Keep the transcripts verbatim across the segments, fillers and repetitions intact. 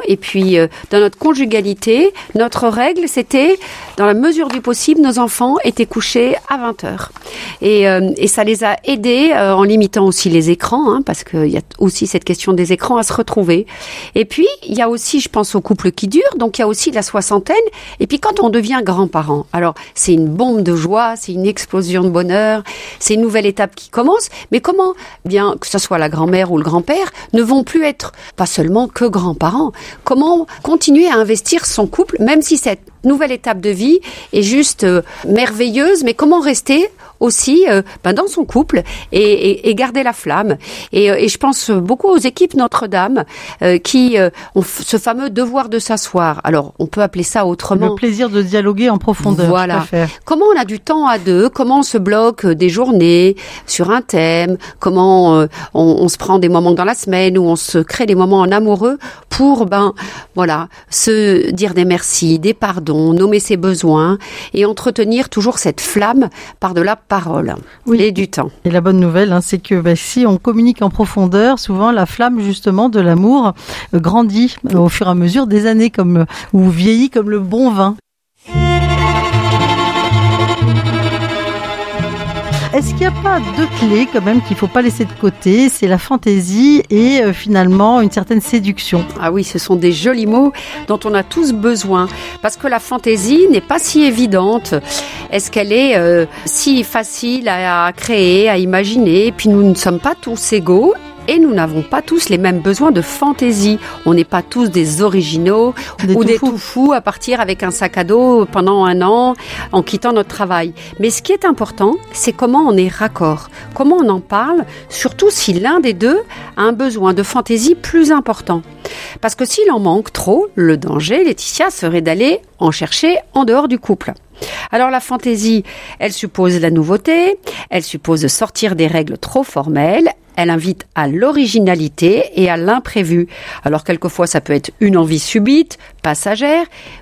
Et puis, euh, dans notre conjugalité, notre règle, c'était, dans la mesure du possible, nos enfants étaient couchés à vingt heures. Et, euh, et ça les a aidés euh, en limitant aussi les écrans, hein, parce qu'il y a aussi cette question des écrans à se retrouver. Et puis, il y a aussi, je pense, aux couples qui durent, donc il y a aussi la soixantaine. Et puis, quand on devient grand-parent, alors c'est une bombe de joie, c'est une explosion de bonheur, c'est une nouvelle étape qui commence. Mais comment, eh bien, que ce soit la grand-mère ou le grand-père, ne vont plus être pas seulement que grands-parents. Comment continuer à investir son couple, même si cette nouvelle étape de vie est juste euh, merveilleuse, mais comment rester aussi euh, ben dans son couple et, et, et garder la flamme. Et, et je pense beaucoup aux équipes Notre-Dame euh, qui euh, ont f- ce fameux devoir de s'asseoir. Alors, on peut appeler ça autrement. Le plaisir de dialoguer en profondeur. Voilà. Comment on a du temps à deux, comment on se bloque des journées sur un thème, comment euh, on, on se prend des moments dans la semaine où on se crée des moments en amoureux pour, ben, voilà, se dire des merci, des pardons, nommer ses besoins et entretenir toujours cette flamme par-delà parole, oui. Et du temps. Et la bonne nouvelle, hein, c'est que bah, si on communique en profondeur, souvent la flamme justement de l'amour euh, grandit euh, au fur et à mesure des années, comme ou vieillit comme le bon vin. Est-ce qu'il n'y a pas deux clés quand même qu'il ne faut pas laisser de côté ? C'est la fantaisie et euh, finalement une certaine séduction. Ah oui, ce sont des jolis mots dont on a tous besoin. Parce que la fantaisie n'est pas si évidente. Est-ce qu'elle est euh, si facile à, à créer, à imaginer ? Et puis nous ne sommes pas tous égaux. Et nous n'avons pas tous les mêmes besoins de fantaisie. On n'est pas tous des originaux des ou tout des fous. tout fous à partir avec un sac à dos pendant un an en quittant notre travail. Mais ce qui est important, c'est comment on est raccord, comment on en parle, surtout si l'un des deux a un besoin de fantaisie plus important. Parce que s'il en manque trop, le danger, Laetitia, serait d'aller en chercher en dehors du couple. Alors la fantaisie, elle suppose la nouveauté, elle suppose de sortir des règles trop formelles, elle invite à l'originalité et à l'imprévu. Alors quelquefois ça peut être une envie subite, passagère,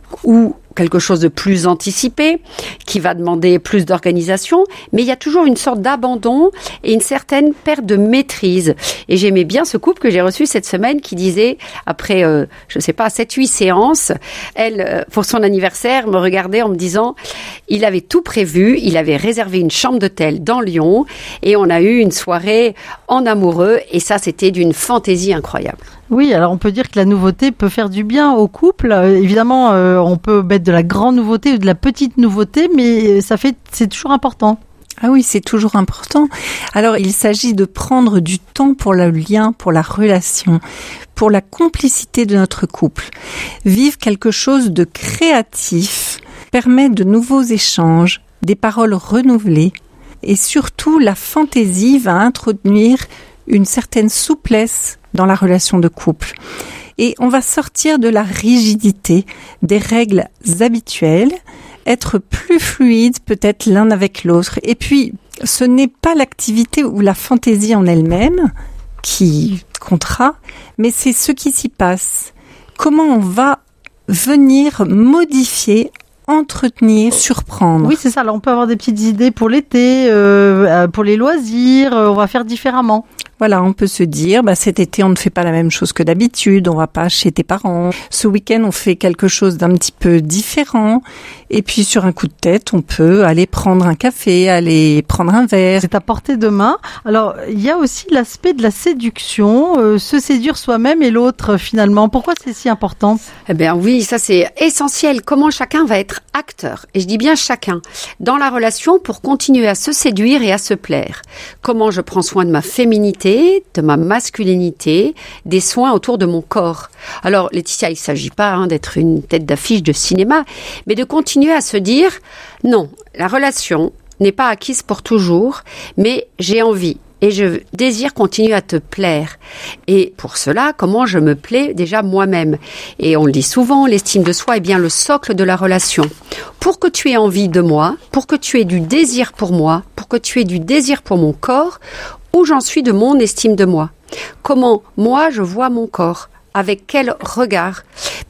ou quelque chose de plus anticipé, qui va demander plus d'organisation, mais il y a toujours une sorte d'abandon et une certaine perte de maîtrise. Et j'aimais bien ce couple que j'ai reçu cette semaine qui disait, après, euh, je ne sais pas, sept huit séances, elle, euh, pour son anniversaire, me regardait en me disant, il avait tout prévu, il avait réservé une chambre d'hôtel dans Lyon, et on a eu une soirée en amoureux, et ça, c'était d'une fantaisie incroyable. Oui, alors on peut dire que la nouveauté peut faire du bien au couple. Euh, évidemment, euh, on peut mettre de la grande nouveauté ou de la petite nouveauté, mais ça fait, c'est toujours important. Ah oui, c'est toujours important. Alors, il s'agit de prendre du temps pour le lien, pour la relation, pour la complicité de notre couple. Vivre quelque chose de créatif permet de nouveaux échanges, des paroles renouvelées, et surtout, la fantaisie va introduire une certaine souplesse dans la relation de couple. Et on va sortir de la rigidité, des règles habituelles, être plus fluide peut-être l'un avec l'autre. Et puis, ce n'est pas l'activité ou la fantaisie en elle-même qui comptera, mais c'est ce qui s'y passe. Comment on va venir modifier, entretenir, surprendre. Oui, c'est ça. Alors, on peut avoir des petites idées pour l'été, euh, pour les loisirs, euh, on va faire différemment. Voilà, on peut se dire, bah, cet été, on ne fait pas la même chose que d'habitude, on va pas chez tes parents. Ce week-end, on fait quelque chose d'un petit peu différent. Et puis, sur un coup de tête, on peut aller prendre un café, aller prendre un verre. C'est à portée de main. Alors, il y a aussi l'aspect de la séduction, euh, se séduire soi-même et l'autre, finalement. Pourquoi c'est si important ? Eh bien oui, ça c'est essentiel. Comment chacun va être acteur, et je dis bien chacun, dans la relation pour continuer à se séduire et à se plaire. Comment je prends soin de ma féminité, de ma masculinité, des soins autour de mon corps. Alors Laetitia, il ne s'agit pas hein, d'être une tête d'affiche de cinéma, mais de continuer à se dire, non, la relation n'est pas acquise pour toujours, mais j'ai envie. Et je désire continuer à te plaire. Et pour cela, comment je me plais déjà moi-même ? Et on le dit souvent, l'estime de soi est bien le socle de la relation. Pour que tu aies envie de moi, pour que tu aies du désir pour moi, pour que tu aies du désir pour mon corps, où j'en suis de mon estime de moi ? Comment moi je vois mon corps ? Avec quel regard ?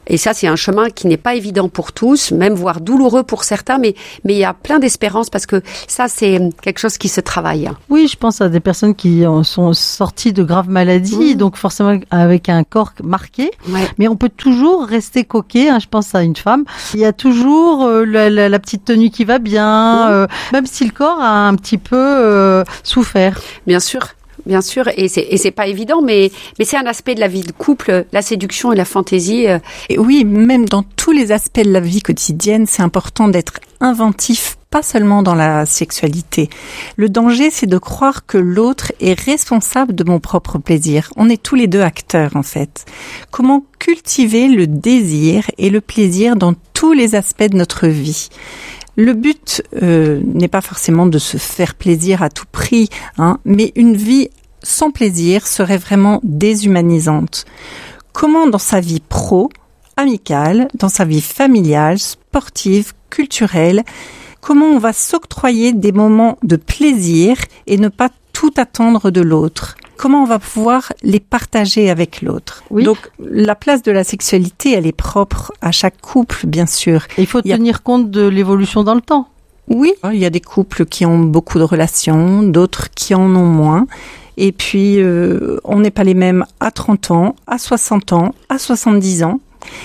Et ça, c'est un chemin qui n'est pas évident pour tous, même voire douloureux pour certains, mais mais il y a plein d'espérance parce que ça, c'est quelque chose qui se travaille. Oui, je pense à des personnes qui sont sorties de graves maladies, mmh. donc forcément avec un corps marqué. Ouais. Mais on peut toujours rester coquet. Hein, je pense à une femme. Il y a toujours euh, la, la, la petite tenue qui va bien, mmh. euh, même si le corps a un petit peu euh, souffert. Bien sûr. Bien sûr, et c'est et c'est pas évident, mais mais c'est un aspect de la vie de couple, la séduction et la fantaisie. Et oui, même dans tous les aspects de la vie quotidienne, c'est important d'être inventif, pas seulement dans la sexualité. Le danger, c'est de croire que l'autre est responsable de mon propre plaisir. On est tous les deux acteurs, en fait. Comment cultiver le désir et le plaisir dans tous les aspects de notre vie? Le but euh, n'est pas forcément de se faire plaisir à tout prix, hein, mais une vie sans plaisir serait vraiment déshumanisante. Comment dans sa vie pro, amicale, dans sa vie familiale, sportive, culturelle, comment on va s'octroyer des moments de plaisir et ne pas tout attendre de l'autre? Comment on va pouvoir les partager avec l'autre? Oui. Donc, la place de la sexualité, elle est propre à chaque couple, bien sûr. Et il faut il tenir a... compte de l'évolution dans le temps. Oui, il y a des couples qui ont beaucoup de relations, d'autres qui en ont moins. Et puis, euh, on n'est pas les mêmes à trente ans, à soixante ans, à soixante-dix ans.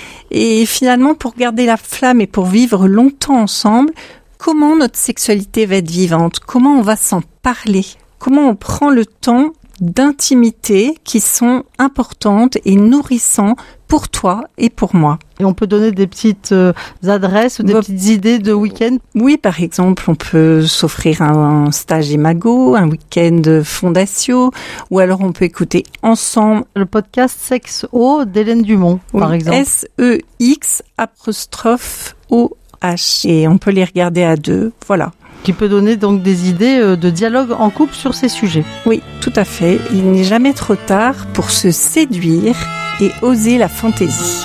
Et finalement, pour garder la flamme et pour vivre longtemps ensemble, comment notre sexualité va être vivante? Comment on va s'en parler? Comment on prend le temps d'intimité qui sont importantes et nourrissantes pour toi et pour moi. Et on peut donner des petites euh, adresses ou des bah, petites idées de week-end? Oui, par exemple, on peut s'offrir un, un stage Imago, un week-end Fondatio, ou alors on peut écouter ensemble le podcast Sexo d'Hélène Dumont, oui, par exemple. S E X apostrophe O H. Et on peut les regarder à deux, voilà. Qui peut donner donc des idées de dialogue en couple sur ces sujets. Oui, tout à fait. Il n'est jamais trop tard pour se séduire et oser la fantaisie.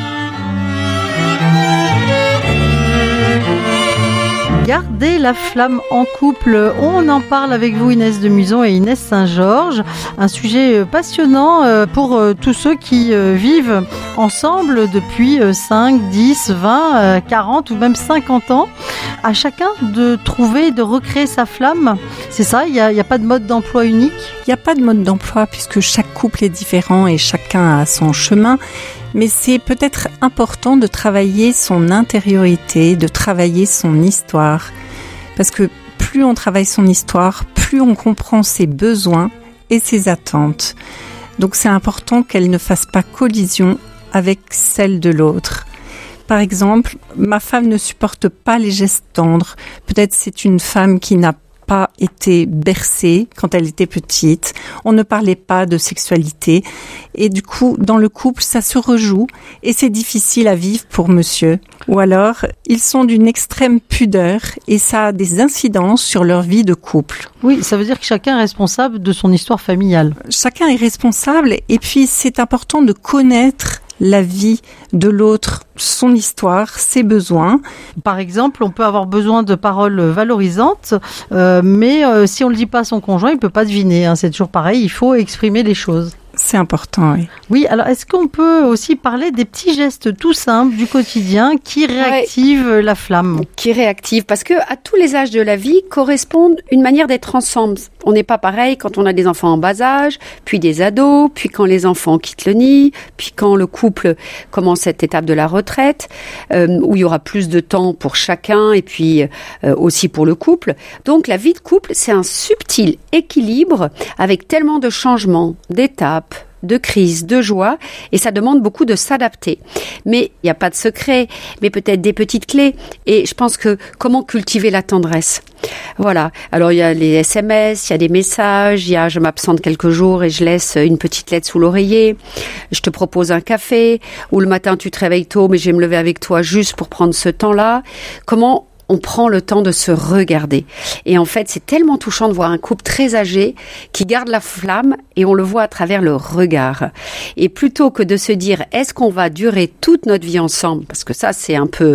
Garder la flamme en couple, on en parle avec vous Inès de Muson et Inès Saint-Georges, un sujet passionnant pour tous ceux qui vivent ensemble depuis cinq, dix, vingt, quarante ou même cinquante ans. À chacun de trouver, de recréer sa flamme, c'est ça, il n'y a, a pas de mode d'emploi unique? Il n'y a pas de mode d'emploi puisque chaque couple est différent et chacun a son chemin. Mais c'est peut-être important de travailler son intériorité, de travailler son histoire. Parce que plus on travaille son histoire, plus on comprend ses besoins et ses attentes. Donc c'est important qu'elle ne fasse pas collision avec celle de l'autre. Par exemple, ma femme ne supporte pas les gestes tendres. Peut-être c'est une femme qui n'a pas été bercée quand elle était petite. On ne parlait pas de sexualité. Et du coup, dans le couple, ça se rejoue et c'est difficile à vivre pour monsieur. Ou alors, ils sont d'une extrême pudeur et ça a des incidences sur leur vie de couple. Oui, ça veut dire que chacun est responsable de son histoire familiale. Chacun est responsable et puis c'est important de connaître la vie de l'autre, son histoire, ses besoins. Par exemple, on peut avoir besoin de paroles valorisantes, euh, mais euh, si on ne le dit pas à son conjoint, il ne peut pas deviner. Hein, c'est toujours pareil, il faut exprimer les choses. C'est important, oui. Oui, alors est-ce qu'on peut aussi parler des petits gestes tout simples du quotidien qui réactivent ouais, la flamme? Qui réactivent, parce que à tous les âges de la vie correspondent une manière d'être ensemble. On n'est pas pareil quand on a des enfants en bas âge, puis des ados, puis quand les enfants quittent le nid, puis quand le couple commence cette étape de la retraite, euh, où il y aura plus de temps pour chacun et puis euh, aussi pour le couple. Donc la vie de couple, c'est un subtil équilibre avec tellement de changements, d'étapes, de crise, de joie, et ça demande beaucoup de s'adapter. Mais il n'y a pas de secret, mais peut-être des petites clés. Et je pense que comment cultiver la tendresse? Voilà. Alors il y a les S M S, il y a des messages, il y a je m'absente quelques jours et je laisse une petite lettre sous l'oreiller. Je te propose un café, ou le matin tu te réveilles tôt, mais je vais me lever avec toi juste pour prendre ce temps-là. Comment on prend le temps de se regarder. Et en fait, c'est tellement touchant de voir un couple très âgé qui garde la flamme et on le voit à travers le regard. Et plutôt que de se dire, est-ce qu'on va durer toute notre vie ensemble? Parce que ça, c'est un peu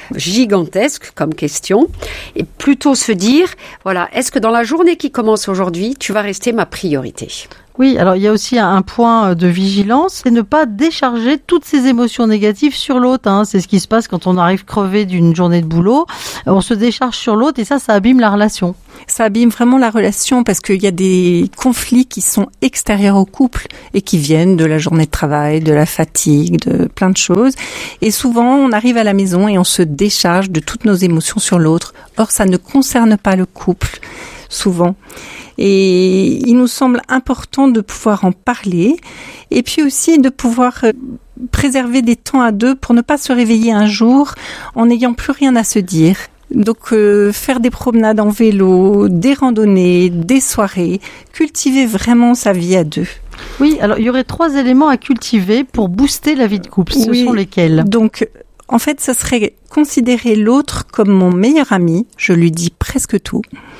gigantesque comme question. Et plutôt se dire, voilà, est-ce que dans la journée qui commence aujourd'hui, tu vas rester ma priorité ? Oui, alors il y a aussi un point de vigilance, c'est ne pas décharger toutes ces émotions négatives sur l'autre. Hein. C'est ce qui se passe quand on arrive crevé d'une journée de boulot. On se décharge sur l'autre et ça, ça abîme la relation. Ça abîme vraiment la relation parce qu'il y a des conflits qui sont extérieurs au couple et qui viennent de la journée de travail, de la fatigue, de plein de choses. Et souvent, on arrive à la maison et on se décharge de toutes nos émotions sur l'autre. Or, ça ne concerne pas le couple, souvent. Et il nous semble important de pouvoir en parler et puis aussi de pouvoir préserver des temps à deux pour ne pas se réveiller un jour en n'ayant plus rien à se dire. Donc euh, faire des promenades en vélo, des randonnées, des soirées, cultiver vraiment sa vie à deux. Oui, alors il y aurait trois éléments à cultiver pour booster la vie de couple. Ce oui, sont lesquels ? Donc en fait, ce serait considérer l'autre comme mon meilleur ami. Je lui dis presque tout.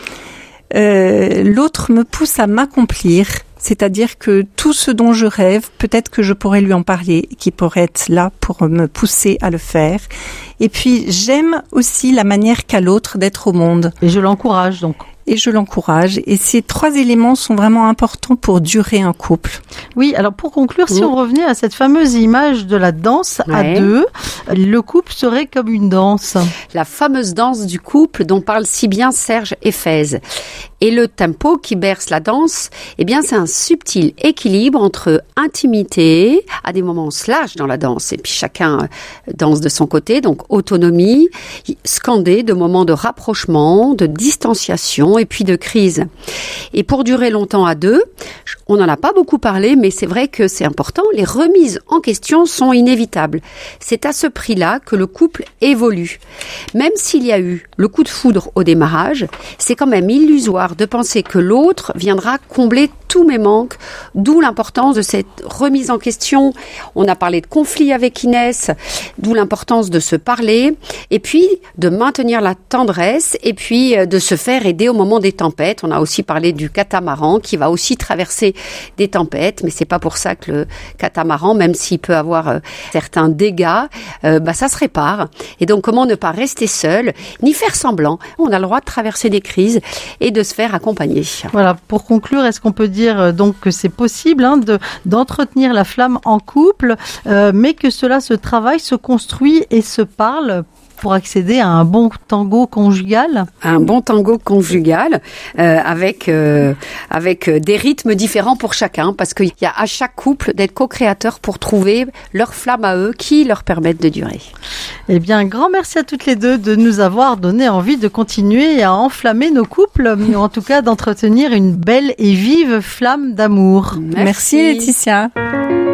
Euh, l'autre me pousse à m'accomplir, c'est-à-dire que tout ce dont je rêve, peut-être que je pourrais lui en parler, qui pourrait être là pour me pousser à le faire. Et puis, j'aime aussi la manière qu'a l'autre d'être au monde. Et je l'encourage donc. Et je l'encourage. Et ces trois éléments sont vraiment importants pour durer un couple. Oui, alors pour conclure, si mmh. on revenait à cette fameuse image de la danse ouais. à deux, le couple serait comme une danse. La fameuse danse du couple dont parle si bien Serge Éphèse. Et le tempo qui berce la danse, eh bien, c'est un subtil équilibre entre intimité, à des moments on se lâche dans la danse, et puis chacun danse de son côté, donc autonomie, scandé de moments de rapprochement, de distanciation et puis de crise. Et pour durer longtemps à deux, on n'en a pas beaucoup parlé, mais c'est vrai que c'est important, les remises en question sont inévitables. C'est à ce prix-là que le couple évolue. Même s'il y a eu le coup de foudre au démarrage, c'est quand même illusoire de penser que l'autre viendra combler tous mes manques, d'où l'importance de cette remise en question. On a parlé de conflit avec Inès, d'où l'importance de se parler, et puis de maintenir la tendresse, et puis de se faire aider au moment des tempêtes. On a aussi parlé du catamaran qui va aussi traverser des tempêtes, mais c'est pas pour ça que le catamaran, même s'il peut avoir euh, certains dégâts, euh, bah ça se répare. Et donc comment ne pas rester seul, ni faire semblant. On a le droit de traverser des crises et de se faire accompagner. Voilà, pour conclure, est-ce qu'on peut dire euh, donc que c'est possible hein, de, d'entretenir la flamme en couple, euh, mais que cela se travaille, se construit et se parle pour accéder à un bon tango conjugal? Un bon tango conjugal euh, avec euh, avec des rythmes différents pour chacun, parce qu'il y a à chaque couple d'être co-créateur pour trouver leur flamme à eux qui leur permettent de durer. Eh bien, grand merci à toutes les deux de nous avoir donné envie de continuer à enflammer nos couples, ou en tout cas d'entretenir une belle et vive flamme d'amour. Merci, Merci Laetitia.